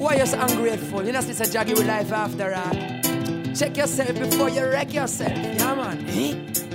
Why you so ungrateful? You know, it's a jaggy with life after all. Check yourself before you wreck yourself. Yeah, man.